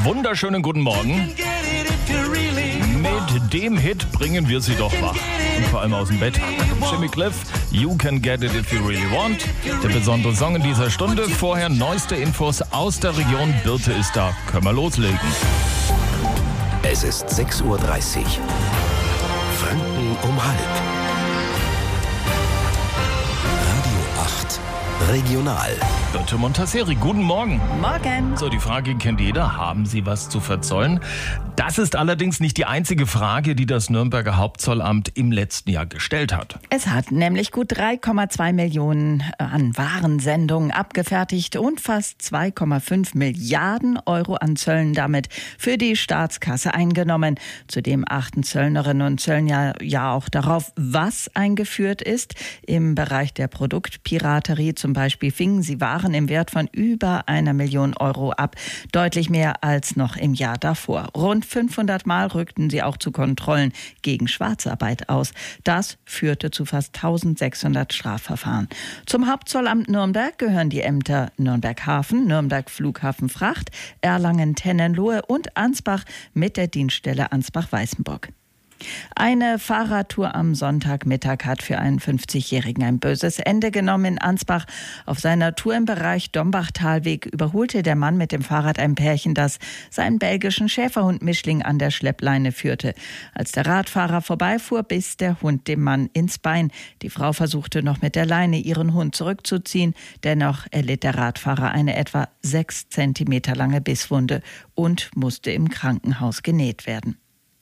wunderschönen guten Morgen. Mit dem Hit bringen wir sie doch wach. Und vor allem aus dem Bett. Jimmy Cliff, You Can Get It If You Really Want. Der besondere Song in dieser Stunde. Vorher neueste Infos aus der Region. Birte ist da. Können wir loslegen. Es ist 6:30 Uhr. Franken um halb. Radio 8 Regional. Birte Montasseri, guten Morgen. Morgen. So, die Frage kennt jeder. Haben Sie was zu verzollen? Das ist allerdings nicht die einzige Frage, die das Nürnberger Hauptzollamt im letzten Jahr gestellt hat. Es hat nämlich gut 3,2 Millionen an Warensendungen abgefertigt und fast 2,5 Milliarden Euro an Zöllen damit für die Staatskasse eingenommen. Zudem achten Zöllnerinnen und Zöllner ja auch darauf, was eingeführt ist. Im Bereich der Produktpiraterie zum Beispiel fingen sie Waren im Wert von über 1 Million Euro ab. Deutlich mehr als noch im Jahr davor. Rund 500 Mal rückten sie auch zu Kontrollen gegen Schwarzarbeit aus. Das führte zu fast 1600 Strafverfahren. Zum Hauptzollamt Nürnberg gehören die Ämter Nürnberg Hafen, Nürnberg Flughafen Fracht, Erlangen-Tennenlohe und Ansbach mit der Dienststelle Ansbach-Weißenburg. Eine Fahrradtour am Sonntagmittag hat für einen 50-Jährigen ein böses Ende genommen in Ansbach. Auf seiner Tour im Bereich Dombach-Talweg überholte der Mann mit dem Fahrrad ein Pärchen, das seinen belgischen Schäferhund-Mischling an der Schleppleine führte. Als der Radfahrer vorbeifuhr, biss der Hund dem Mann ins Bein. Die Frau versuchte noch mit der Leine ihren Hund zurückzuziehen. Dennoch erlitt der Radfahrer eine etwa 6 Zentimeter lange Bisswunde und musste im Krankenhaus genäht werden.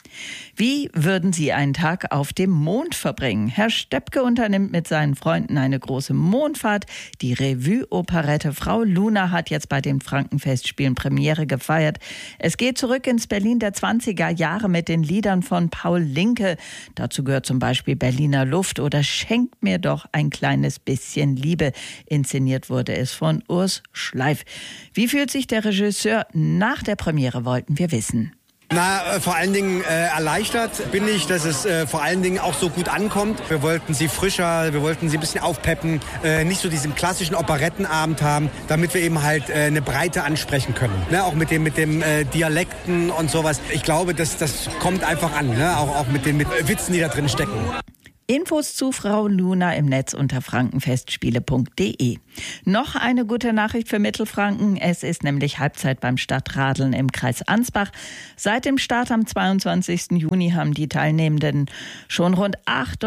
Wie würden Sie einen Tag auf dem Mond verbringen? Herr Steppke unternimmt mit seinen Freunden eine große Mondfahrt. Die Revue-Operette Frau Luna hat jetzt bei den Frankenfestspielen Premiere gefeiert. Es geht zurück ins Berlin der 20er Jahre mit den Liedern von Paul Linke. Dazu gehört zum Beispiel Berliner Luft oder Schenkt mir doch ein kleines bisschen Liebe. Inszeniert wurde es von Urs Schleif. Wie fühlt sich der Regisseur nach der Premiere, wollten wir wissen. Vor allen Dingen erleichtert bin ich, dass es vor allen Dingen auch so gut ankommt. Wir wollten sie frischer, wir wollten sie ein bisschen aufpeppen, nicht so diesen klassischen Operettenabend haben, damit wir eben halt eine Breite ansprechen können. Auch mit dem Dialekten und sowas. Ich glaube, das kommt einfach an, auch mit den Witzen, die da drin stecken. Infos zu Frau Luna im Netz unter frankenfestspiele.de. Noch eine gute Nachricht für Mittelfranken. Es ist nämlich Halbzeit beim Stadtradeln im Kreis Ansbach. Seit dem Start am 22. Juni haben die Teilnehmenden schon rund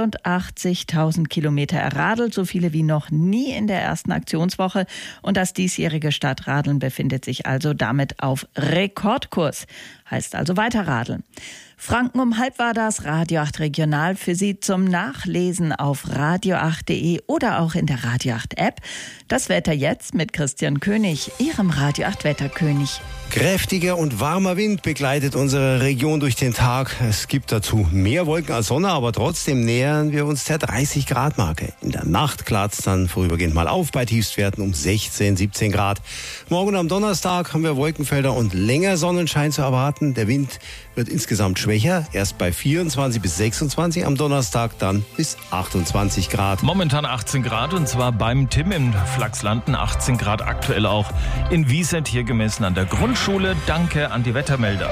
88.000 Kilometer erradelt, so viele wie noch nie in der ersten Aktionswoche. Und das diesjährige Stadtradeln befindet sich also damit auf Rekordkurs. Heißt also weiterradeln. Franken um halb war das Radio 8 Regional für Sie zum Nachlesen auf radio8.de oder auch in der Radio 8 App. Das Wetter jetzt mit Christian König, Ihrem Radio 8 Wetterkönig. Kräftiger und warmer Wind begleitet unsere Region durch den Tag. Es gibt dazu mehr Wolken als Sonne, aber trotzdem nähern wir uns der 30-Grad-Marke. In der Nacht klart's dann vorübergehend mal auf bei Tiefstwerten um 16, 17 Grad. Morgen am Donnerstag haben wir Wolkenfelder und länger Sonnenschein zu erwarten. Der Wind wird insgesamt schwächer, erst bei 24 bis 26, am Donnerstag dann bis 28 Grad. Momentan 18 Grad und zwar beim Tim in Flachslanden, 18 Grad aktuell auch in Wiesent, hier gemessen an der Grundschule. Danke an die Wettermelder.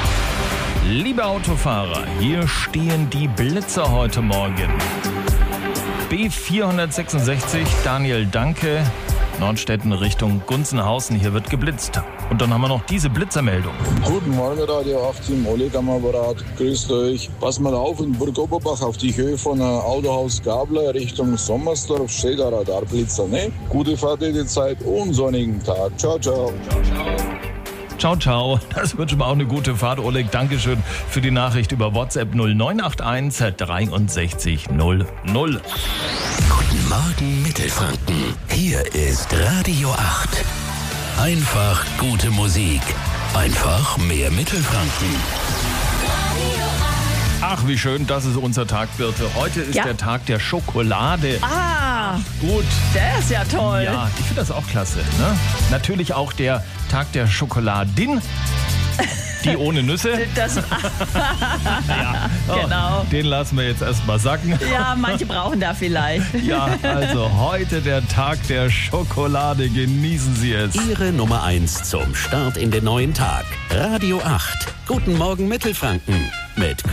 Liebe Autofahrer, hier stehen die Blitzer heute Morgen. B466, Daniel Danke, Nordstetten Richtung Gunzenhausen, hier wird geblitzt. Und dann haben wir noch diese Blitzermeldung. Guten Morgen, Radio 8, Team Oleg am Apparat. Grüßt euch. Pass mal auf, in Burg Oberbach auf die Höhe von Autohaus Gabler Richtung Sommersdorf steht der Radarblitzer. Ne? Gute Fahrt in die Zeit und sonnigen Tag. Ciao, ciao. Ciao, ciao. Das wird schon mal auch eine gute Fahrt, Oleg. Dankeschön für die Nachricht über WhatsApp 0981 63 00. Guten Morgen Mittelfranken. Hier ist Radio 8. Einfach gute Musik. Einfach mehr Mittelfranken. Ach, wie schön, das ist unser Tag, Birte. Heute ist der Tag der Schokolade. Ah, gut. Der ist ja toll. Ja, ich finde das auch klasse. Ne? Natürlich auch der Tag der Schokoladin. Die ohne Nüsse? Das, genau. Den lassen wir jetzt erstmal sacken. Ja, manche brauchen da vielleicht. Ja, also heute der Tag der Schokolade. Genießen Sie es. Ihre Nummer 1 zum Start in den neuen Tag. Radio 8. Guten Morgen Mittelfranken. Mit